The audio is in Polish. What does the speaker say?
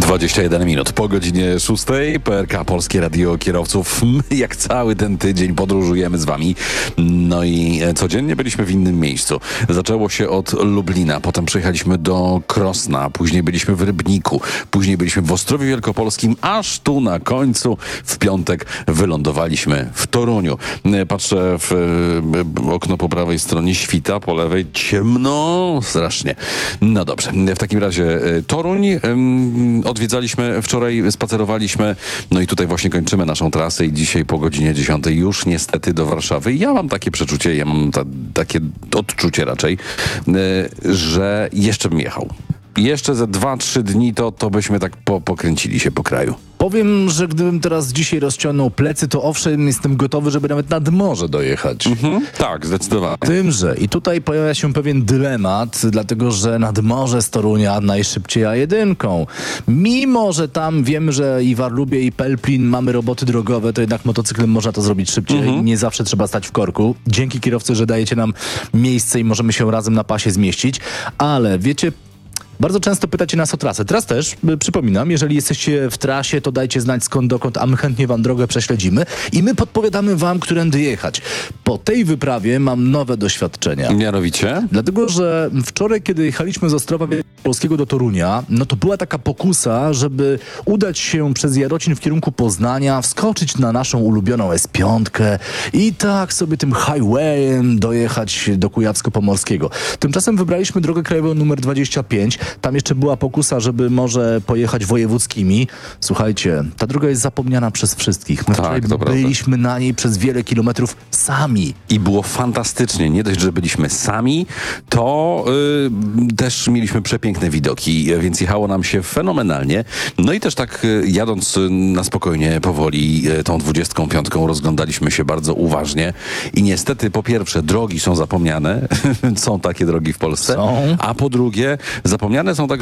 21 minut po godzinie 6. PRK Polskie Radio Kierowców. My jak cały ten tydzień podróżujemy z wami. No i codziennie byliśmy w innym miejscu. Zaczęło się od Lublina, potem przyjechaliśmy do Krosna, później byliśmy w Rybniku, później byliśmy w Ostrowiu Wielkopolskim, aż tu na końcu w piątek wylądowaliśmy w Toruniu. Patrzę w okno po prawej stronie, świta, po lewej ciemno strasznie. No dobrze, w takim razie Toruń odwiedzaliśmy wczoraj, spacerowaliśmy, no i tutaj właśnie kończymy naszą trasę i dzisiaj po godzinie 10 już niestety do Warszawy. Ja mam takie przeczucie, ja mam takie odczucie raczej, że jeszcze bym jechał. Jeszcze ze 2-3 dni to byśmy tak pokręcili się po kraju. Powiem, że gdybym teraz dzisiaj rozciągnął plecy, to owszem, jestem gotowy, żeby nawet nad morze dojechać. Tak, zdecydowanie. Tymże i tutaj pojawia się pewien dylemat, dlatego że nad morze z Torunia najszybciej A1. Mimo, że tam wiemy, że i w Arlubie, i Pelplin mamy roboty drogowe, to jednak motocyklem można to zrobić szybciej. Nie zawsze trzeba stać w korku. Dzięki kierowcy, że dajecie nam miejsce i możemy się razem na pasie zmieścić. Ale wiecie, bardzo często pytacie nas o trasę. Teraz też, przypominam, jeżeli jesteście w trasie, to dajcie znać skąd dokąd, a my chętnie wam drogę prześledzimy i my podpowiadamy wam, którędy jechać. Po tej wyprawie mam nowe doświadczenia. Mianowicie? Dlatego, że wczoraj, kiedy jechaliśmy z Ostrowa Wielkopolskiego do Torunia, no to była taka pokusa, żeby udać się przez Jarocin w kierunku Poznania, wskoczyć na naszą ulubioną S5 i tak sobie tym highwayem dojechać do Kujawsko-Pomorskiego. Tymczasem wybraliśmy drogę krajową numer 25. Tam jeszcze była pokusa, żeby może pojechać wojewódzkimi. Słuchajcie, ta droga jest zapomniana przez wszystkich. My wczoraj byliśmy na niej przez wiele kilometrów sami. I było fantastycznie. Nie dość, że byliśmy sami, to też mieliśmy przepiękne widoki, więc jechało nam się fenomenalnie. No i też tak jadąc na spokojnie, powoli tą 25 rozglądaliśmy się bardzo uważnie. I niestety po pierwsze drogi są zapomniane. Są takie drogi w Polsce. Są. A po drugie zapomniane są tak